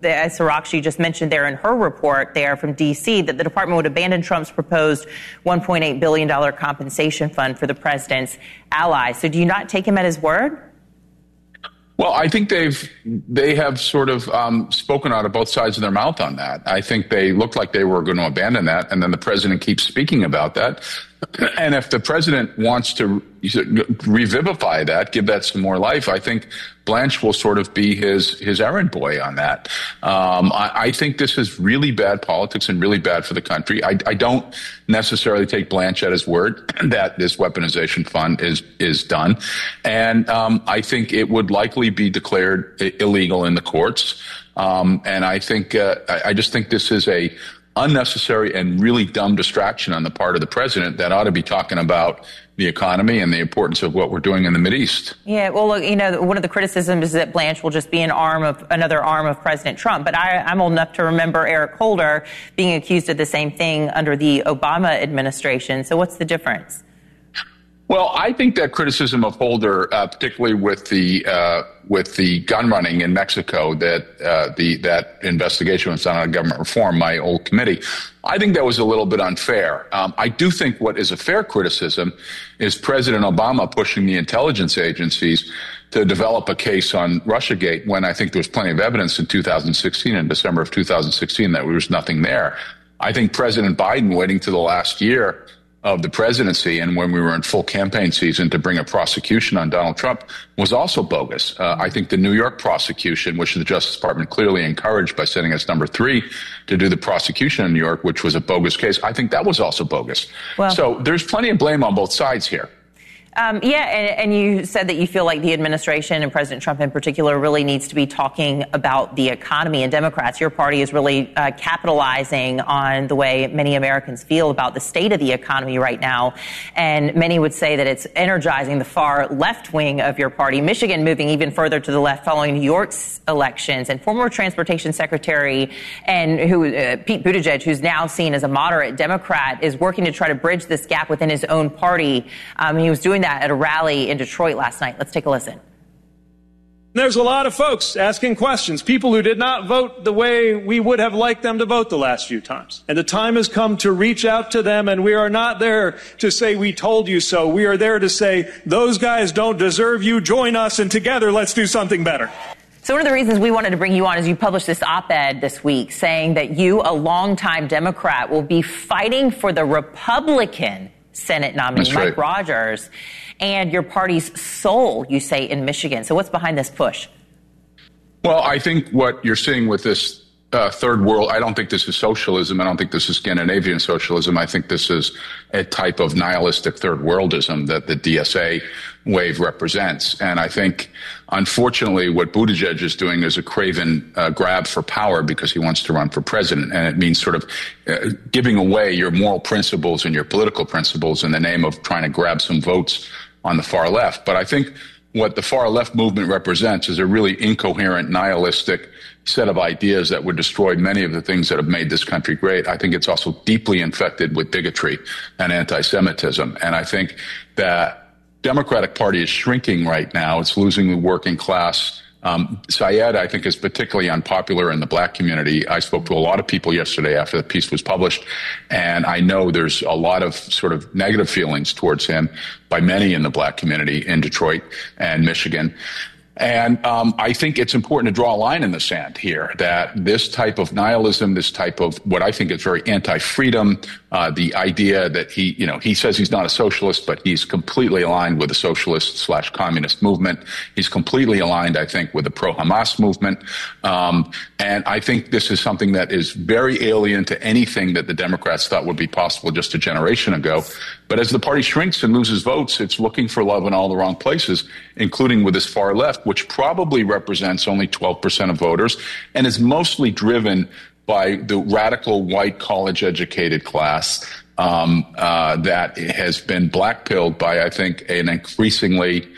as Sarakshi just mentioned there in her report there from D.C., that the department would abandon Trump's proposed $1.8 billion compensation fund for the president's allies. So do you not take him at his word? Well, I think they have sort of spoken out of both sides of their mouth on that. I think they looked like they were going to abandon that, and then the president keeps speaking about that. And if the president wants to revivify that, give that some more life, I think Blanche will sort of be his errand boy on that. I think this is really bad politics and really bad for the country. I don't necessarily take Blanche at his word that this weaponization fund is done. And I think it would likely be declared illegal in the courts. And I think I just think this is a unnecessary and really dumb distraction on the part of the president that ought to be talking about the economy and the importance of what we're doing in the Mideast. Yeah, well, look, one of the criticisms is that Blanche will just be another arm of President Trump. But I'm old enough to remember Eric Holder being accused of the same thing under the Obama administration. So what's the difference? Well, I think that criticism of Holder, particularly with the gun running in Mexico, that investigation was done on government reform, my old committee, I think that was a little bit unfair. I do think what is a fair criticism is President Obama pushing the intelligence agencies to develop a case on Russiagate when I think there was plenty of evidence in 2016, in December of 2016, that there was nothing there. I think President Biden waiting to the last year of the presidency and when we were in full campaign season to bring a prosecution on Donald Trump was also bogus. I think the New York prosecution, which the Justice Department clearly encouraged by setting us number 3 to do the prosecution in New York, which was a bogus case, I think that was also bogus. Well, so there's plenty of blame on both sides here. And you said that you feel like the administration and President Trump in particular really needs to be talking about the economy, and Democrats, your party is really capitalizing on the way many Americans feel about the state of the economy right now. And many would say that it's energizing the far left wing of your party, Michigan moving even further to the left following New York's elections. And former Transportation Secretary and Pete Buttigieg, who's now seen as a moderate Democrat, is working to try to bridge this gap within his own party. He was doing that at a rally in Detroit last night. Let's take a listen. There's a lot of folks asking questions, people who did not vote the way we would have liked them to vote the last few times. And the time has come to reach out to them, and we are not there to say we told you so. We are there to say those guys don't deserve you. Join us, and together let's do something better. So one of the reasons we wanted to bring you on is you published this op-ed this week saying that you, a longtime Democrat, will be fighting for the Republican Senate nominee, Mike Rogers, and your party's soul, you say, in Michigan. So what's behind this push? Well, I think what you're seeing with this third world, I don't think this is socialism. I don't think this is Scandinavian socialism. I think this is a type of nihilistic third worldism that the DSA wave represents. And I think, unfortunately, what Buttigieg is doing is a craven grab for power because he wants to run for president. And it means sort of giving away your moral principles and your political principles in the name of trying to grab some votes on the far left. But I think what the far left movement represents is a really incoherent, nihilistic set of ideas that would destroy many of the things that have made this country great. I think it's also deeply infected with bigotry and anti-Semitism. And I think that Democratic Party is shrinking right now. It's losing the working class. Syed, I think, is particularly unpopular in the black community. I spoke to a lot of people yesterday after the piece was published, and I know there's a lot of sort of negative feelings towards him by many in the black community in Detroit and Michigan. And I think it's important to draw a line in the sand here, that this type of nihilism, this type of what I think is very anti-freedom, the idea that he says he's not a socialist, but he's completely aligned with the socialist/communist movement. He's completely aligned, I think, with the pro-Hamas movement. And I think this is something that is very alien to anything that the Democrats thought would be possible just a generation ago. But as the party shrinks and loses votes, it's looking for love in all the wrong places, including with this far left, which probably represents only 12% of voters and is mostly driven by the radical white college-educated class that has been black-pilled by, I think, an increasingly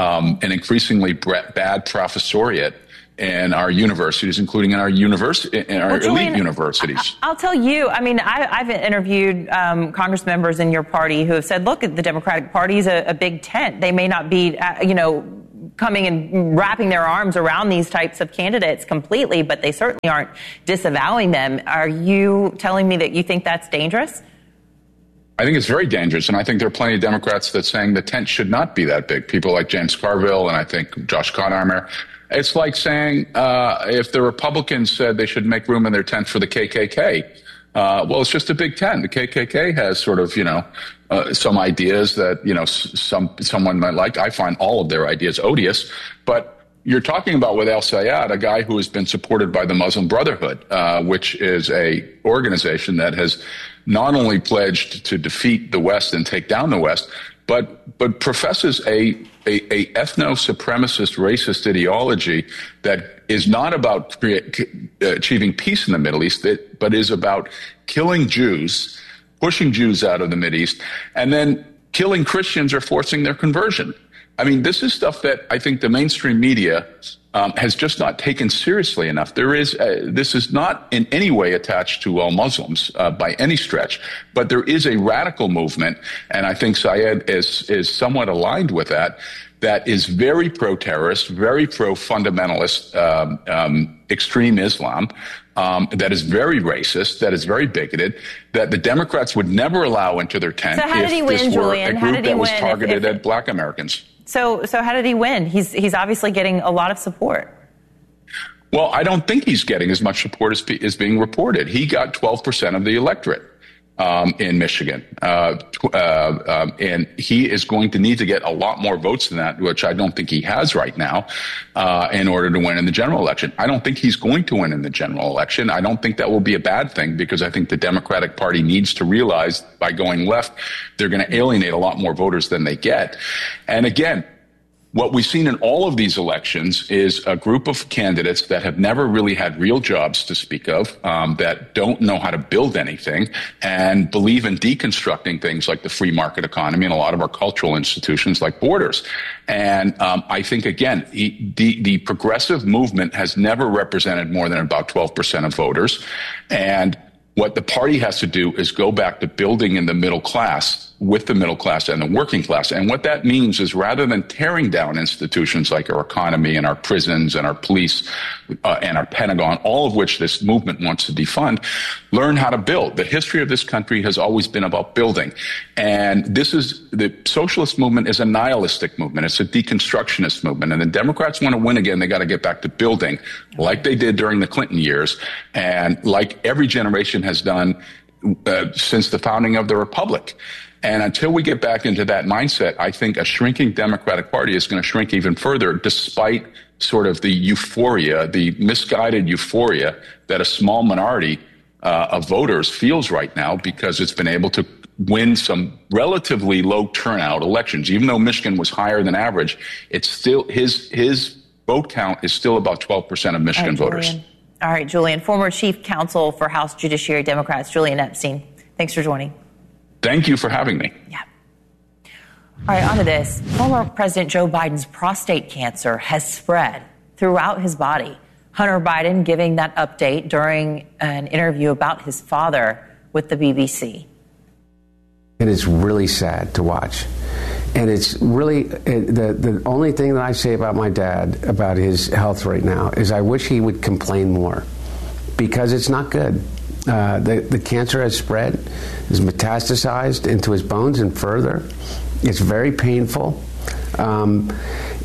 bad professoriate in our universities, including in our elite universities. I'll tell you, I mean, I've interviewed Congress members in your party who have said, look, the Democratic Party is a big tent. They may not be, coming and wrapping their arms around these types of candidates completely, but they certainly aren't disavowing them. Are you telling me that you think that's dangerous? I think it's very dangerous, and I think there are plenty of Democrats that saying the tent should not be that big. People like James Carville and I think Josh Gottheimer. It's like saying if the Republicans said they should make room in their tent for the KKK. Well, it's just a big tent. The KKK has sort of, some ideas that, someone might like. I find all of their ideas odious, but you're talking about with el-Sayed, a guy who has been supported by the Muslim Brotherhood, which is a organization that has not only pledged to defeat the West and take down the West, but professes a ethno-supremacist racist ideology that is not about achieving peace in the Middle East, but is about killing Jews, pushing Jews out of the Middle East, and then killing Christians or forcing their conversion. I mean, this is stuff that I think the mainstream media has just not taken seriously enough. This is not in any way attached to all Muslims by any stretch, but there is a radical movement, and I think Sayed is somewhat aligned with that is very pro-terrorist, very pro-fundamentalist extreme Islam, that is very racist, that is very bigoted, that the Democrats would never allow into their tent if this were a group that was targeted at black Americans. So how did he win? He's obviously getting a lot of support. Well, I don't think he's getting as much support as being reported. He got 12% of the electorate in Michigan, and he is going to need to get a lot more votes than that, which I don't think he has right now, in order to win in the general election. I don't think he's going to win in the general election. I don't think that will be a bad thing, because I think the Democratic Party needs to realize by going left, they're going to alienate a lot more voters than they get. And again, what we've seen in all of these elections is a group of candidates that have never really had real jobs to speak of, that don't know how to build anything and believe in deconstructing things like the free market economy and a lot of our cultural institutions like borders. And I think, again, the progressive movement has never represented more than about 12% of voters. And what the party has to do is go back to building in the middle class with the middle class and the working class. And what that means is, rather than tearing down institutions like our economy and our prisons and our police and our Pentagon, all of which this movement wants to defund, learn how to build. The history of this country has always been about building. And the socialist movement is a nihilistic movement. It's a deconstructionist movement. And the Democrats want to win again. They got to get back to building like they did during the Clinton years and like every generation has done since the founding of the Republic. And until we get back into that mindset, I think a shrinking Democratic Party is going to shrink even further, despite sort of the euphoria, the misguided euphoria that a small minority of voters feels right now, because it's been able to win some relatively low turnout elections. Even though Michigan was higher than average, it's still his vote count is still about 12% of Michigan voters. All right, Julian, former chief counsel for House Judiciary Democrats, Julian Epstein. Thanks for joining. Thank you for having me. Yeah. All right, on to this. Former President Joe Biden's prostate cancer has spread throughout his body. Hunter Biden giving that update during an interview about his father with the BBC. It is really sad to watch. And it's really, the only thing that I say about my dad, about his health right now, is I wish he would complain more, because it's not good. The cancer has spread, has metastasized into his bones and further. It's very painful, and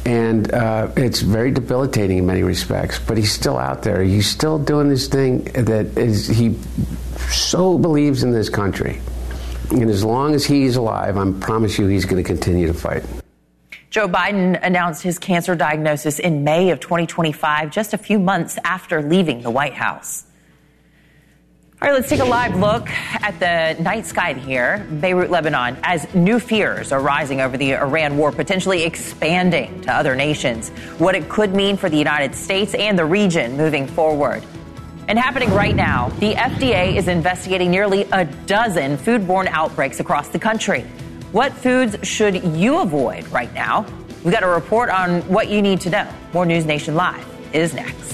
it's very debilitating in many respects. But he's still out there. He's still doing this thing that he so believes in this country. And as long as he's alive, I promise you he's going to continue to fight. Joe Biden announced his cancer diagnosis in May of 2025, just a few months after leaving the White House. All right, let's take a live look at the night sky here, Beirut, Lebanon, as new fears are rising over the Iran war, potentially expanding to other nations, what it could mean for the United States and the region moving forward. And happening right now, the FDA is investigating nearly a dozen foodborne outbreaks across the country. What foods should you avoid right now? We've got a report on what you need to know. More News Nation Live is next.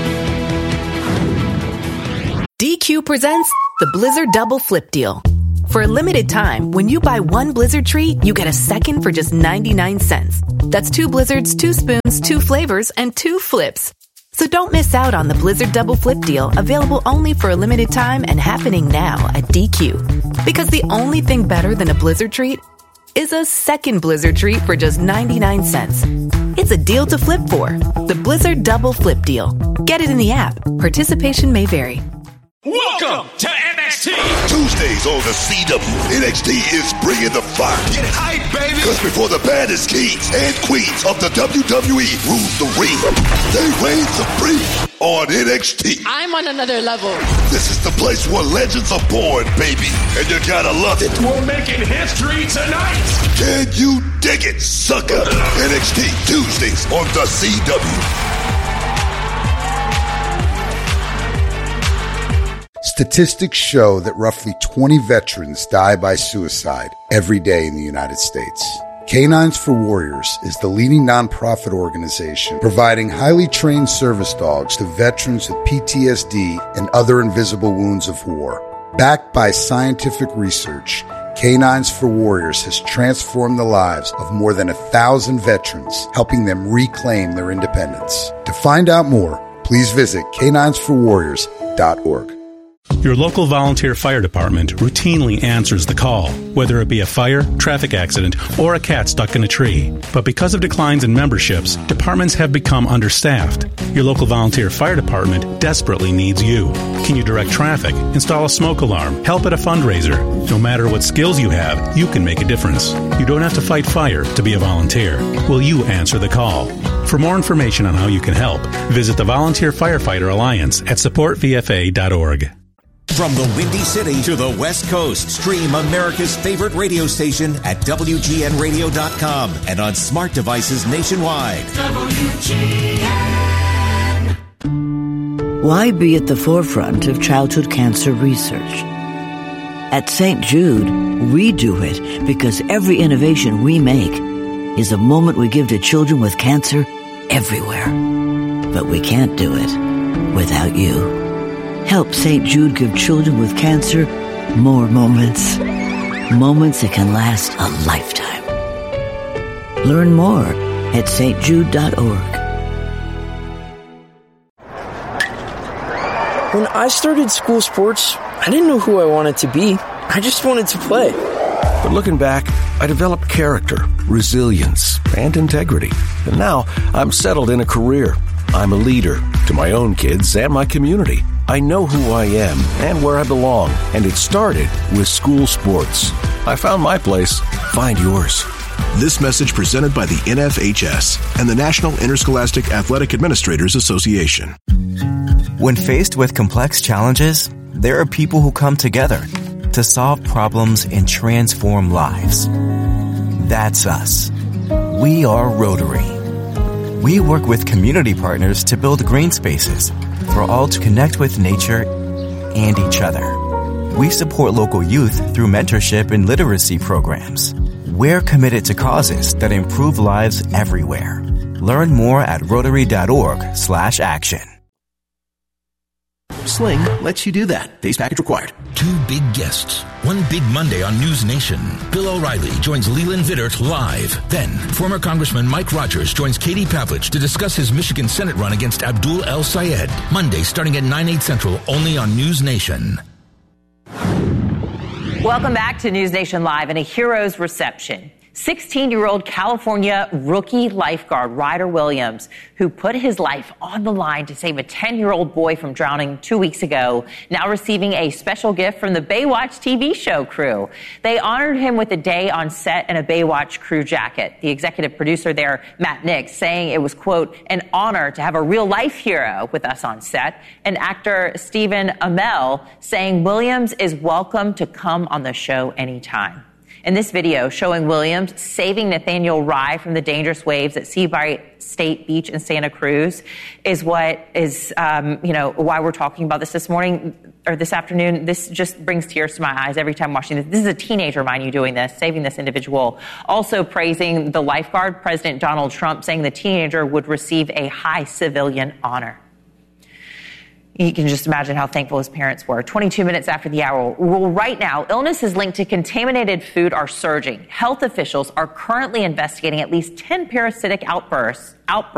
DQ presents the Blizzard Double Flip Deal. For a limited time, when you buy one Blizzard treat, you get a second for just 99 cents. That's 2 Blizzards, 2 spoons, 2 flavors, and 2 flips. So don't miss out on the Blizzard Double Flip deal, available only for a limited time and happening now at DQ. Because the only thing better than a Blizzard treat is a second Blizzard treat for just 99 cents. It's a deal to flip for. The Blizzard Double Flip deal. Get it in the app. Participation may vary. Welcome to NXT. Tuesdays on the CW. NXT is bringing the fire. Get hype, baby. Because before the baddest kings and queens of the WWE rule the ring, they reign supreme on NXT. I'm on another level. This is the place where legends are born, baby. And you gotta love it. We're making history tonight. Can you dig it, sucker? NXT Tuesdays on the CW. Statistics show that roughly 20 veterans die by suicide every day in the United States. Canines for Warriors is the leading nonprofit organization providing highly trained service dogs to veterans with PTSD and other invisible wounds of war. Backed by scientific research, Canines for Warriors has transformed the lives of more than 1,000 veterans, helping them reclaim their independence. To find out more, please visit caninesforwarriors.org. Your local volunteer fire department routinely answers the call, whether it be a fire, traffic accident, or a cat stuck in a tree. But because of declines in memberships, departments have become understaffed. Your local volunteer fire department desperately needs you. Can you direct traffic, install a smoke alarm, help at a fundraiser? No matter what skills you have, you can make a difference. You don't have to fight fire to be a volunteer. Will you answer the call? For more information on how you can help, visit the Volunteer Firefighter Alliance at supportvfa.org. From the Windy City to the West Coast, stream America's favorite radio station at WGNradio.com and on smart devices nationwide. WGN. Why be at the forefront of childhood cancer research? At St. Jude, we do it because every innovation we make is a moment we give to children with cancer everywhere. But we can't do it without you. Help St. Jude give children with cancer more moments. Moments that can last a lifetime. Learn more at stjude.org. When I started school sports, I didn't know who I wanted to be. I just wanted to play. But looking back, I developed character, resilience, and integrity. And now I'm settled in a career. I'm a leader to my own kids and my community. I know who I am and where I belong, and it started with school sports. I found my place. Find yours. This message presented by the NFHS and the National Interscholastic Athletic Administrators Association. When faced with complex challenges, there are people who come together to solve problems and transform lives. That's us. We are Rotary. We work with community partners to build green spaces for all to connect with nature and each other. We support local youth through mentorship and literacy programs. We're committed to causes that improve lives everywhere. Learn more at rotary.org/action. Sling lets you do that. Base package required. 2 big guests. One big Monday on News Nation. Bill O'Reilly joins Leland Vittert live. Then, former Congressman Mike Rogers joins Katie Pavlich to discuss his Michigan Senate run against Abdul El Sayed. Monday starting at 9/8 Central, only on News Nation. Welcome back to News Nation Live and a hero's reception. 16-year-old California rookie lifeguard Ryder Williams, who put his life on the line to save a 10-year-old boy from drowning 2 weeks ago, now receiving a special gift from the Baywatch TV show crew. They honored him with a day on set and a Baywatch crew jacket. The executive producer there, Matt Nix, saying it was, quote, an honor to have a real-life hero with us on set. And actor Stephen Amell saying Williams is welcome to come on the show anytime. In this video showing Williams saving Nathaniel Rye from the dangerous waves at Seabright State Beach in Santa Cruz is what is, why we're talking about this morning or this afternoon. This just brings tears to my eyes every time watching this. This is a teenager, mind you, doing this, saving this individual. Also praising the lifeguard, President Donald Trump saying the teenager would receive a high civilian honor. You can just imagine how thankful his parents were. 22 minutes after the hour. Well, right now, illnesses linked to contaminated food are surging. Health officials are currently investigating at least 10 parasitic outbursts